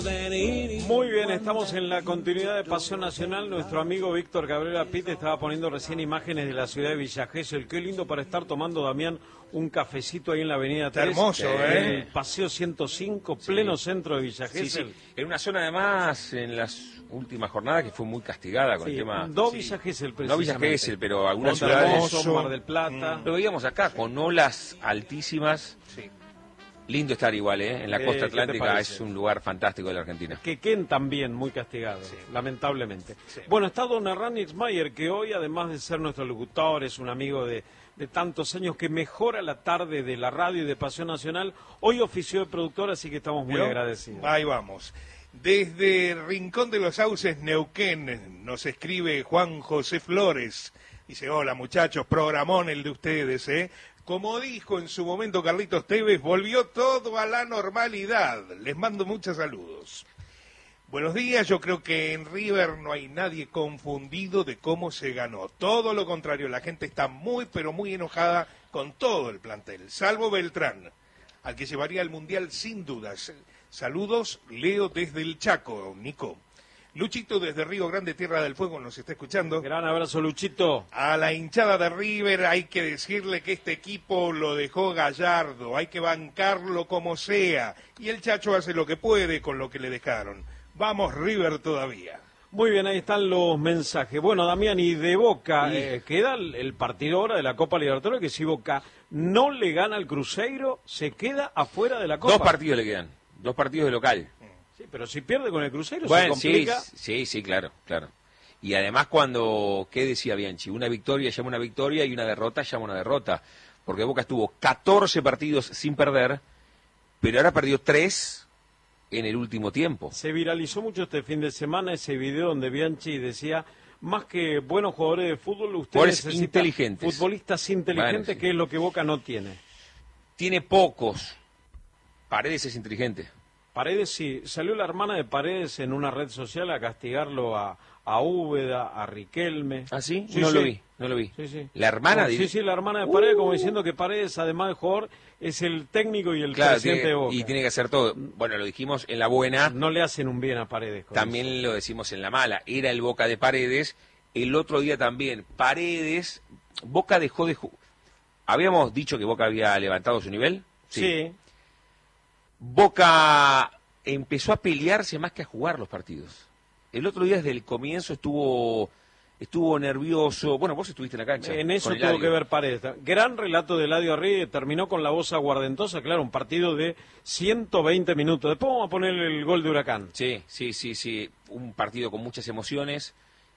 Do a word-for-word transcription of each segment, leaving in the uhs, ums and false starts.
Muy bien, estamos en la continuidad de Pasión Nacional. Nuestro amigo Víctor Cabrera Pite estaba poniendo recién imágenes de la ciudad de Villa Gesell. Qué lindo para estar tomando, Damián, un cafecito ahí en la avenida tres. Hermoso, ¿eh? El Paseo ciento cinco, pleno sí. Centro de Villa Gesell. Sí, sí. En una zona, además, en las últimas jornadas que fue muy castigada con sí, el tema... No sí. Villa Gesell, precisamente. No Villa Gesell, pero algunas Monte ciudades... Hermoso, Mar del Plata. Mm. Lo veíamos acá, con olas altísimas. Sí. Lindo estar igual, ¿eh? En la costa Eh, atlántica es un lugar fantástico de la Argentina. Quequén también muy castigado, sí. lamentablemente. Sí. Bueno, está don Hernán Ixmayer, que hoy, además de ser nuestro locutor, es un amigo de, de tantos años que mejora la tarde de la radio y de Pasión Nacional. Hoy ofició de productor, así que estamos muy ¿Pero? agradecidos. Ahí vamos. Desde Rincón de los Sauces, Neuquén, nos escribe Juan José Flores. Dice, hola muchachos, programón el de ustedes, ¿eh? Como dijo en su momento Carlitos Tevez, volvió todo a la normalidad. Les mando muchos saludos. Buenos días, yo creo que en River no hay nadie confundido de cómo se ganó. Todo lo contrario, la gente está muy, pero muy enojada con todo el plantel, salvo Beltrán, al que llevaría al Mundial sin dudas. Saludos, Leo desde el Chaco, Nico. Luchito desde Río Grande, Tierra del Fuego, nos está escuchando. Gran abrazo, Luchito. A la hinchada de River hay que decirle que este equipo lo dejó Gallardo, hay que bancarlo como sea. Y el Chacho hace lo que puede con lo que le dejaron. Vamos River todavía. Muy bien, ahí están los mensajes. Bueno, Damián, y de Boca, sí. eh, queda el, el partido ahora de la Copa Libertadores, que si Boca no le gana al Cruzeiro, se queda afuera de la Copa. Dos partidos le quedan, dos partidos de local. Sí, pero si pierde con el Cruzeiro bueno, se complica. Sí, sí, sí, claro, claro. Y además cuando, ¿qué decía Bianchi? Una victoria llama una victoria y una derrota llama una derrota. Porque Boca estuvo catorce partidos sin perder, pero ahora perdió tres en el último tiempo. Se viralizó mucho este fin de semana ese video donde Bianchi decía, más que buenos jugadores de fútbol, usted necesita inteligentes. futbolistas inteligentes, bueno, sí. que es lo que Boca no tiene. Tiene pocos. Paredes es inteligente. Paredes, sí, salió la hermana de Paredes en una red social a castigarlo a, a Úbeda, a Riquelme. ¿Ah, sí? sí no sí. lo vi, no lo vi. Sí, sí. ¿La hermana? No, de... Sí, sí, la hermana de Paredes, uh. como diciendo que Paredes, además de jugador, es el técnico y el claro, presidente tiene, de Boca. Y tiene que hacer todo. Bueno, lo dijimos en la buena. No le hacen un bien a Paredes. También eso. Lo decimos en la mala. Era el Boca de Paredes. El otro día también. Paredes, Boca dejó de jugar. Habíamos dicho que Boca había levantado su nivel. Sí. sí. Boca empezó a pelearse más que a jugar los partidos. El otro día desde el comienzo estuvo estuvo nervioso. Bueno, vos estuviste en la cancha. En eso tuvo que ver Paredes. Gran relato de Eladio Arri, terminó con la voz aguardentosa, claro, un partido de ciento veinte minutos. Después vamos a poner el gol de Huracán. Sí, sí, sí, sí. Un partido con muchas emociones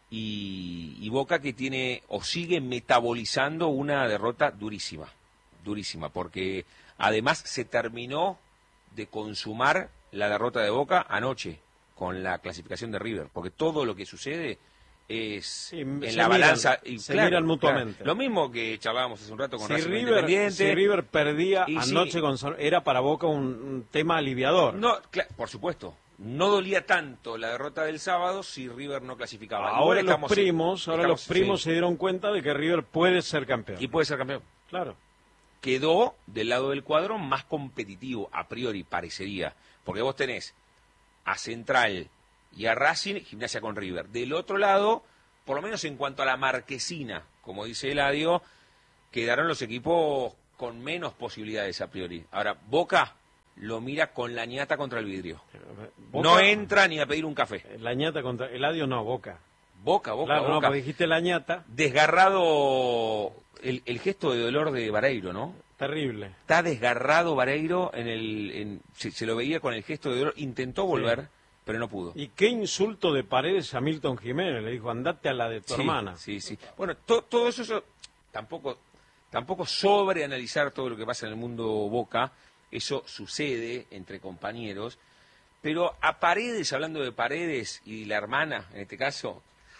y, y Boca que tiene o sigue metabolizando una derrota durísima, durísima, porque además se terminó de consumar la derrota de Boca anoche con la clasificación de River, porque todo lo que sucede es sí, en la miran, balanza y se claro, miran mutuamente. Claro, lo mismo que charlábamos hace un rato con si Racing River, Independiente. Si River perdía y anoche sí, con era para Boca un, un tema aliviador. No, claro, por supuesto. No dolía tanto la derrota del sábado si River no clasificaba. Ahora los primos, en, ahora estamos, los primos sí. se dieron cuenta de que River puede ser campeón. Y puede ser campeón. Claro. Quedó del lado del cuadro más competitivo, a priori, parecería. Porque vos tenés a Central y a Racing, Gimnasia con River. Del otro lado, por lo menos en cuanto a la marquesina, como dice Eladio, quedaron los equipos con menos posibilidades a priori. Ahora, Boca lo mira con la ñata contra el vidrio. Boca, no entra ni a pedir un café. La ñata contra Eladio no, Boca. Boca, Boca, claro, Boca. No, pues dijiste la ñata. Desgarrado el, el gesto de dolor de Vareiro, ¿no? Terrible. Está desgarrado Vareiro, en el, en, se, se lo veía con el gesto de dolor, intentó volver, sí. pero no pudo. Y qué insulto de Paredes a Milton Jiménez, le dijo, andate a la de tu sí, hermana. Sí, sí. Bueno, to, todo eso, eso tampoco, tampoco sobreanalizar todo lo que pasa en el mundo Boca, eso sucede entre compañeros, pero a Paredes, hablando de Paredes y la hermana, en este caso,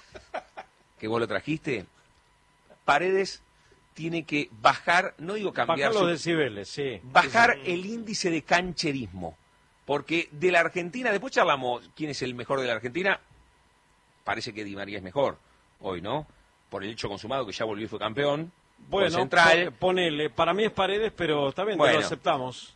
que vos lo trajiste, Paredes tiene que bajar, no digo cambiar... Bajar los su, decibeles, sí. Bajar sí. el índice de cancherismo. Porque de la Argentina, después charlamos quién es el mejor de la Argentina, parece que Di María es mejor hoy, ¿no? Por el hecho consumado que ya volvió y fue campeón. Bueno, Central. ponele, para mí es Paredes, pero está bien, bueno, te lo aceptamos.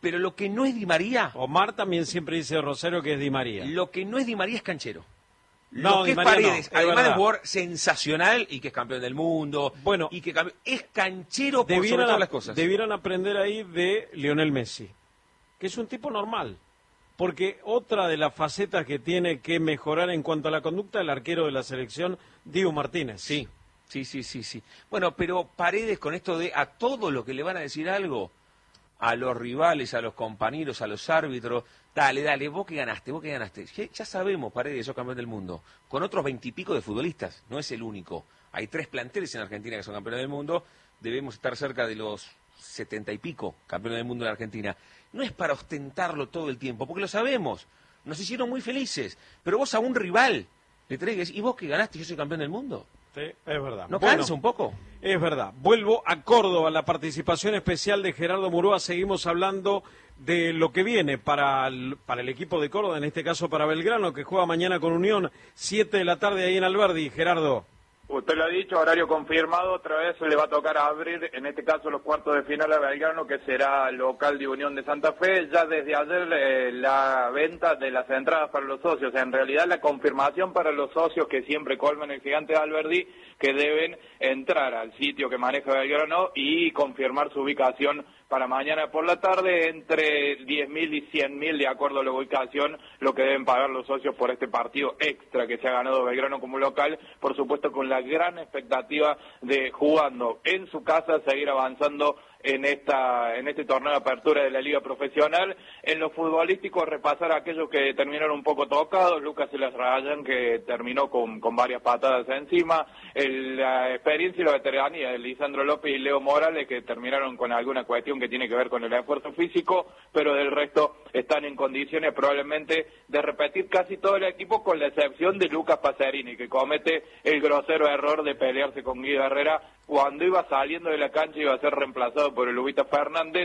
Pero lo que no es Di María... Omar también siempre dice Rosario que es Di María. Lo que no es Di María es canchero. No, lo que Di es María Paredes, no, es además verdad. de jugador sensacional y que es campeón del mundo, bueno, y que campe... es canchero por debieran, sobre todas las cosas. Debieran aprender ahí de Lionel Messi, que es un tipo normal. Porque otra de las facetas que tiene que mejorar en cuanto a la conducta, el arquero de la selección, Dibu Martínez. Sí, sí, sí, sí, sí. Bueno, pero Paredes con esto de a todo lo que le van a decir algo, a los rivales, a los compañeros, a los árbitros, dale, dale, vos que ganaste, vos que ganaste. Ya, ya sabemos, Paredes, sos campeón del mundo, con otros veintipico de futbolistas, no es el único. Hay tres planteles en Argentina que son campeones del mundo, debemos estar cerca de los setenta y pico campeones del mundo en Argentina. No es para ostentarlo todo el tiempo, porque lo sabemos, nos hicieron muy felices, pero vos a un rival le traes, y vos que ganaste, yo soy campeón del mundo. Sí, es verdad. ¿No bueno, cansa un poco? Es verdad. Vuelvo a Córdoba, la participación especial de Gerardo Murúa. Seguimos hablando de lo que viene para el, para el equipo de Córdoba, en este caso para Belgrano, que juega mañana con Unión, siete de la tarde ahí en Alberdi. Gerardo. Usted lo ha dicho, horario confirmado, otra vez le va a tocar abrir, en este caso, los cuartos de final a Belgrano, que será local de Unión de Santa Fe. Ya desde ayer eh, la venta de las entradas para los socios, en realidad la confirmación para los socios que siempre colman el Gigante de Alberdi, que deben entrar al sitio que maneja Belgrano y confirmar su ubicación para mañana por la tarde, entre diez mil y cien mil, de acuerdo a la ubicación, lo que deben pagar los socios por este partido extra que se ha ganado Belgrano como local, por supuesto con la gran expectativa de, jugando en su casa, seguir avanzando en esta en este torneo de apertura de la Liga Profesional. En lo futbolístico, repasar aquellos que terminaron un poco tocados. Lucas Elas Rayan, que terminó con, con varias patadas encima. El, la experiencia y la veteranía de Lisandro López y Leo Morales, que terminaron con alguna cuestión que tiene que ver con el esfuerzo físico, pero del resto están en condiciones probablemente de repetir casi todo el equipo, con la excepción de Lucas Pacerini, que comete el grosero error de pelearse con Guido Herrera cuando iba saliendo de la cancha, iba a ser reemplazado por el Lubita Fernández,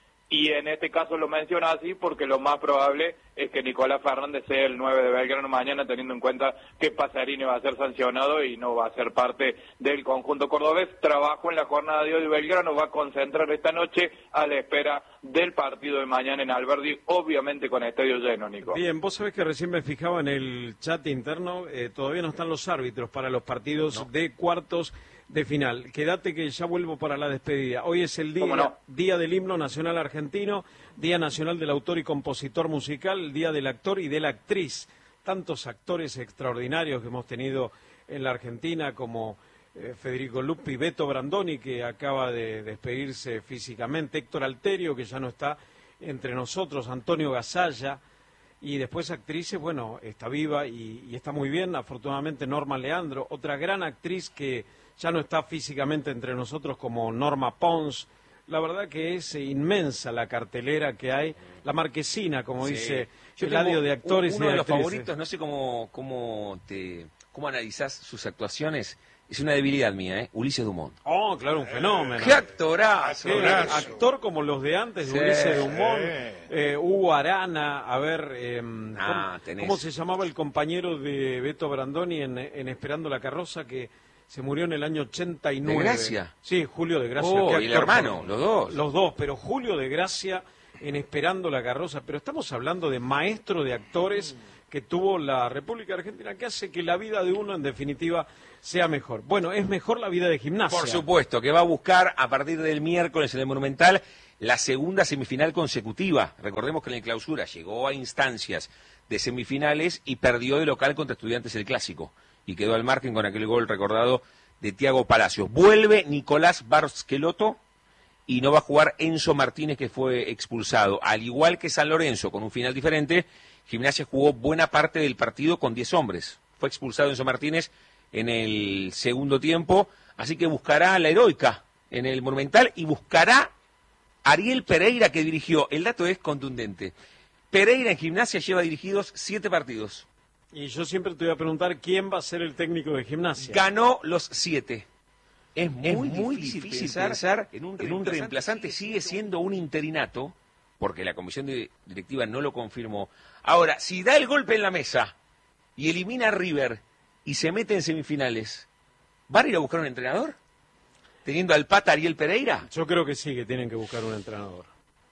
y en este caso lo menciona así porque lo más probable es que Nicolás Fernández sea el nueve de Belgrano mañana, teniendo en cuenta que Pacerini va a ser sancionado y no va a ser parte del conjunto cordobés. Trabajo en la jornada de hoy. Belgrano va a concentrar esta noche a la espera del partido de mañana en Alberdi, obviamente con estadio lleno, Nico. Bien, vos sabés que recién me fijaba en el chat interno, eh, todavía no están los árbitros para los partidos no. de cuartos de final. Quédate que ya vuelvo para la despedida. Hoy es el día, no? día del himno nacional argentino, Día Nacional del Autor y Compositor Musical, Día del Actor y de la Actriz. Tantos actores extraordinarios que hemos tenido en la Argentina, como eh, Federico Lupi, Beto Brandoni, que acaba de despedirse físicamente, Héctor Alterio, que ya no está entre nosotros, Antonio Gasalla, y después actrices, bueno, está viva y, y está muy bien, afortunadamente Norma Leandro, otra gran actriz que ya no está físicamente entre nosotros, como Norma Pons. La verdad que es inmensa la cartelera que hay, la marquesina, como sí. dice Yo el audio de actores uno y de de los actrices. favoritos, no sé cómo, cómo, te, cómo analizás sus actuaciones, es una debilidad mía, ¿eh? Ulises Dumont. Oh, claro, un fenómeno. ¡Qué actorazo! ¿Qué actor como los de antes, de sí, Ulises Dumont, sí. eh, Hugo Arana, a ver, eh, ah, ¿cómo, ¿cómo se llamaba el compañero de Beto Brandoni en, en Esperando la Carroza, que se murió en el año ochenta y nueve? ¿De Gracia? Sí, Julio de Gracia. Oh, y el hermano, los dos. Los dos, pero Julio de Gracia en Esperando la Carroza. Pero estamos hablando de maestro de actores que tuvo la República Argentina, que hace que la vida de uno, en definitiva, sea mejor. Bueno, es mejor la vida de Gimnasia. Por supuesto, que va a buscar a partir del miércoles en el Monumental la segunda semifinal consecutiva. Recordemos que en la clausura llegó a instancias de semifinales y perdió de local contra Estudiantes el Clásico. Y quedó al margen con aquel gol recordado de Thiago Palacios. Vuelve Nicolás Barcelotto y no va a jugar Enzo Martínez, que fue expulsado. Al igual que San Lorenzo, con un final diferente, Gimnasia jugó buena parte del partido con diez hombres. Fue expulsado Enzo Martínez en el segundo tiempo, así que buscará la heroica en el Monumental y buscará Ariel Pereira, que dirigió. El dato es contundente. Pereira en Gimnasia lleva dirigidos siete partidos. Y yo siempre te voy a preguntar quién va a ser el técnico de Gimnasia. Ganó los siete. Es muy, es muy difícil, difícil pensar, pensar en, un en un reemplazante. Sigue siendo un interinato, porque la comisión de directiva no lo confirmó. Ahora, si da el golpe en la mesa y elimina a River y se mete en semifinales, ¿van a ir a buscar un entrenador? ¿Teniendo al pata Ariel Pereira? Yo creo que sí, que tienen que buscar un entrenador.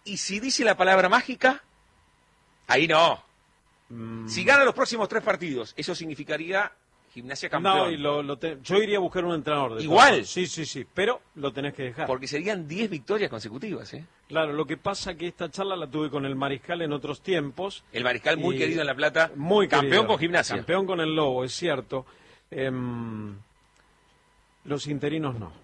Y si dice la palabra mágica, ahí no. Mm. Si gana los próximos tres partidos, eso significaría Gimnasia campeón. No, y lo, lo te... yo iría a buscar un entrenador. De Igual. Todo. Sí, sí, sí, pero lo tenés que dejar. Porque serían diez victorias consecutivas, ¿eh? Claro, lo que pasa que esta charla la tuve con el Mariscal en otros tiempos. El Mariscal muy querido en La Plata. Muy campeón querido, con Gimnasia. Campeón con el Lobo, es cierto. Eh, los interinos no.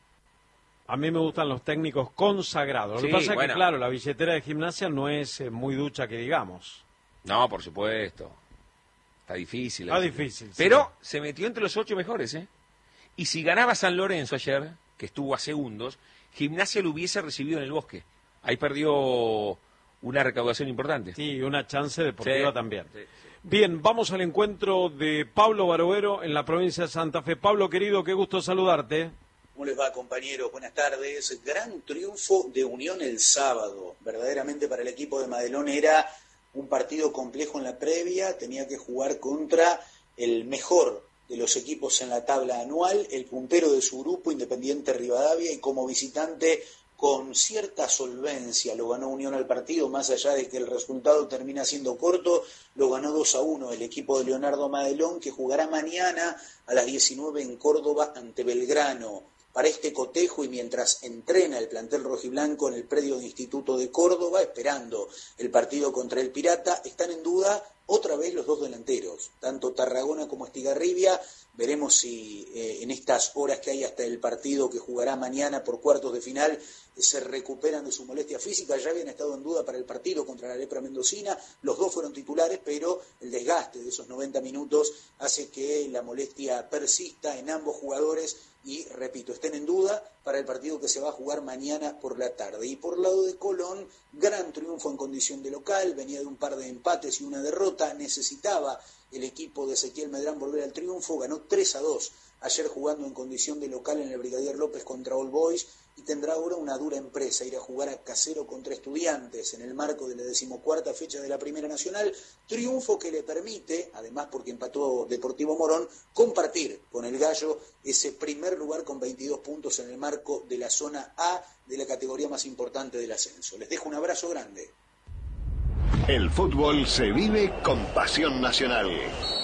A mí me gustan los técnicos consagrados. Lo Sí, que pasa bueno. es que, claro, la billetera de Gimnasia no es eh, muy ducha que digamos. No, por supuesto. Está difícil. Está difícil. Pero sí. se metió entre los ocho mejores, ¿eh? Y si ganaba San Lorenzo ayer, que estuvo a segundos, Gimnasia lo hubiese recibido en el Bosque. Ahí perdió una recaudación importante. Sí, una chance deportiva Sí. también. Sí, sí. Bien, vamos al encuentro de Pablo Barovero en la provincia de Santa Fe. Pablo, querido, qué gusto saludarte. ¿Cómo les va, compañeros? Buenas tardes. Gran triunfo de Unión el sábado. Verdaderamente para el equipo de Madelón era un partido complejo en la previa. Tenía que jugar contra el mejor de los equipos en la tabla anual, el puntero de su grupo, Independiente Rivadavia, y como visitante con cierta solvencia lo ganó Unión al partido, más allá de que el resultado termina siendo corto, lo ganó dos a uno el equipo de Leonardo Madelón, que jugará mañana a las diecinueve en Córdoba ante Belgrano. Para este cotejo y mientras entrena el plantel rojiblanco en el predio de Instituto de Córdoba, esperando el partido contra el Pirata, están en duda otra vez los dos delanteros, tanto Tarragona como Estigarribia. Veremos si eh, en estas horas que hay hasta el partido que jugará mañana por cuartos de final eh, se recuperan de su molestia física. Ya habían estado en duda para el partido contra la Lepra Mendocina, los dos fueron titulares, pero el desgaste de esos noventa minutos hace que la molestia persista en ambos jugadores y, repito, estén en duda para el partido que se va a jugar mañana por la tarde. Y por lado de Colón, gran triunfo en condición de local, venía de un par de empates y una derrota, necesitaba el equipo de Ezequiel Medrán volver al triunfo, ganó tres a dos ayer jugando en condición de local en el Brigadier López contra All Boys, y tendrá ahora una dura empresa, ir a jugar a Casero contra Estudiantes en el marco de la decimocuarta fecha de la Primera Nacional, triunfo que le permite, además porque empató Deportivo Morón, compartir con el Gallo ese primer lugar con veintidós puntos en el marco de la zona A de la categoría más importante del ascenso. Les dejo un abrazo grande. El fútbol se vive con pasión nacional.